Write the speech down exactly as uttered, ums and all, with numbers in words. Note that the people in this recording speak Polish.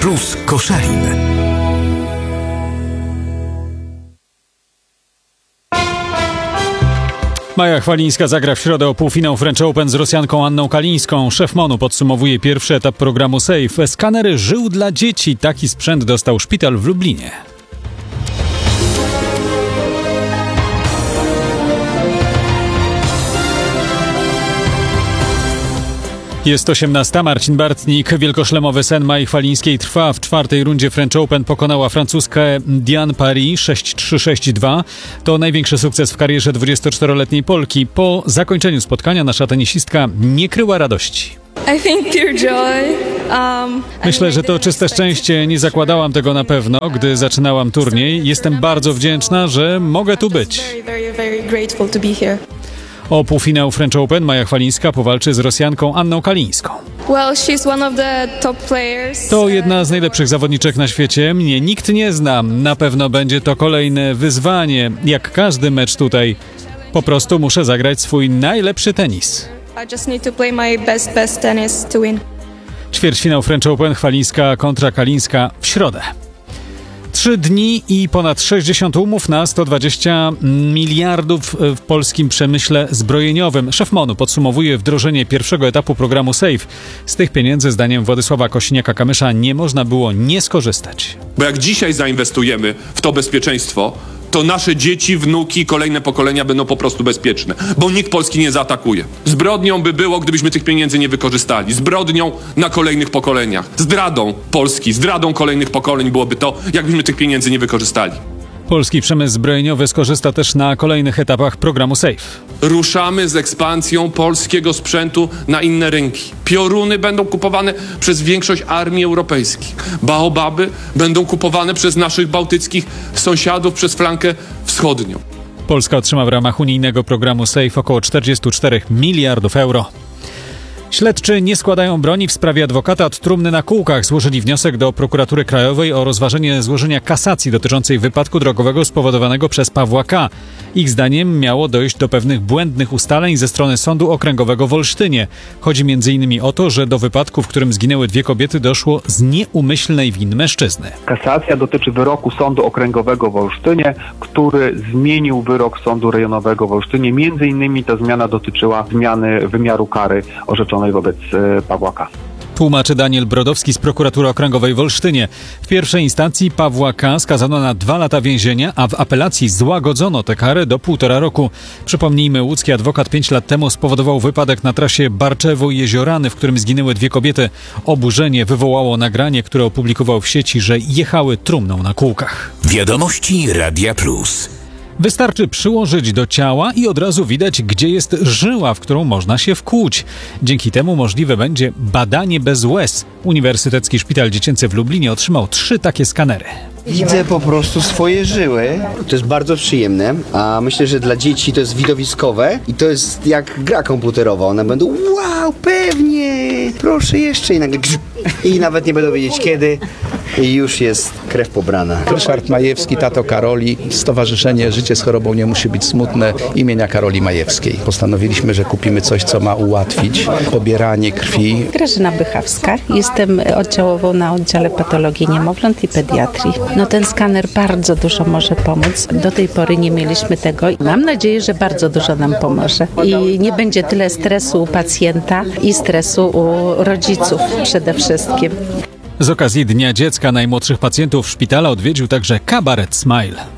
Plus Koszalin. Maja Chwalińska zagra w środę o półfinał French Open z Rosjanką Anną Kalińską. Szef MONU podsumowuje pierwszy etap programu Safe. Skanery żył dla dzieci. Taki sprzęt dostał szpital w Lublinie. Jest osiemnasta. Marcin Bartnik. Wielkoszlemowy sen Mai Chwalińskiej trwa. W czwartej rundzie French Open pokonała francuskę Diane Paris sześć trzy sześć dwa. To największy sukces w karierze dwudziestoczteroletniej Polki. Po zakończeniu spotkania nasza tenisistka nie kryła radości. Myślę, że to czyste szczęście. Nie zakładałam tego na pewno, gdy zaczynałam turniej. Jestem bardzo wdzięczna, że mogę tu być. O półfinał French Open Maja Chwalińska powalczy z Rosjanką Anną Kalińską. To jedna z najlepszych zawodniczek na świecie. Mnie nikt nie zna. Na pewno będzie to kolejne wyzwanie. Jak każdy mecz tutaj. Po prostu muszę zagrać swój najlepszy tenis. Ćwierćfinał French Open Chwalińska kontra Kalińska w środę. Trzy dni i ponad sześćdziesiąt umów na sto dwadzieścia miliardów w polskim przemyśle zbrojeniowym. Szef MONU podsumowuje wdrożenie pierwszego etapu programu Safe. Z tych pieniędzy, zdaniem Władysława Kosiniaka-Kamysza, nie można było nie skorzystać. Bo jak dzisiaj zainwestujemy w to bezpieczeństwo, to nasze dzieci, wnuki, kolejne pokolenia będą po prostu bezpieczne, bo nikt Polski nie zaatakuje. Zbrodnią by było, gdybyśmy tych pieniędzy nie wykorzystali. Zbrodnią na kolejnych pokoleniach. Zdradą Polski, zdradą kolejnych pokoleń byłoby to, jakbyśmy tych pieniędzy nie wykorzystali. Polski przemysł zbrojeniowy skorzysta też na kolejnych etapach programu Safe. Ruszamy z ekspansją polskiego sprzętu na inne rynki. Pioruny będą kupowane przez większość armii europejskich. Baobaby będą kupowane przez naszych bałtyckich sąsiadów przez flankę wschodnią. Polska otrzyma w ramach unijnego programu Safe około czterdzieści cztery miliardów euro. Śledczy nie składają broni w sprawie adwokata od trumny na kółkach. Złożyli wniosek do Prokuratury Krajowej o rozważenie złożenia kasacji dotyczącej wypadku drogowego spowodowanego przez Pawła K. Ich zdaniem miało dojść do pewnych błędnych ustaleń ze strony Sądu Okręgowego w Olsztynie. Chodzi między innymi o to, że do wypadku, w którym zginęły dwie kobiety, doszło z nieumyślnej winy mężczyzny. Kasacja dotyczy wyroku Sądu Okręgowego w Olsztynie, który zmienił wyrok Sądu Rejonowego w Olsztynie. Między innymi ta zmiana dotyczyła zmiany wymiaru kary orzeczonej wobec Pawła K. Tłumaczy Daniel Brodowski z Prokuratury Okręgowej w Olsztynie. W pierwszej instancji Pawła K. skazano na dwa lata więzienia, a w apelacji złagodzono tę karę do półtora roku. Przypomnijmy, łódzki adwokat pięć lat temu spowodował wypadek na trasie Barczewo-Jeziorany, w którym zginęły dwie kobiety. Oburzenie wywołało nagranie, które opublikował w sieci, że jechały trumną na kółkach. Wiadomości Radia Plus. Wystarczy przyłożyć do ciała i od razu widać, gdzie jest żyła, w którą można się wkłuć. Dzięki temu możliwe będzie badanie bez łez. Uniwersytecki Szpital Dziecięcy w Lublinie otrzymał trzy takie skanery. Widzę po prostu swoje żyły. To jest bardzo przyjemne, a myślę, że dla dzieci to jest widowiskowe i to jest jak gra komputerowa. One będą wow, pewnie, proszę jeszcze i nagle i nawet nie będą wiedzieć kiedy i już jest krew pobrana. Ryszard Majewski, tato Karoli, Stowarzyszenie Życie z chorobą nie musi być smutne imienia Karoli Majewskiej. Postanowiliśmy, że kupimy coś, co ma ułatwić pobieranie krwi. Grażyna Bychawska. Jestem oddziałową na oddziale patologii niemowląt i pediatrii. No ten skaner bardzo dużo może pomóc. Do tej pory nie mieliśmy tego i mam nadzieję, że bardzo dużo nam pomoże. I nie będzie tyle stresu u pacjenta i stresu u rodziców przede wszystkim. Z okazji Dnia Dziecka najmłodszych pacjentów szpitala odwiedził także kabaret Smile.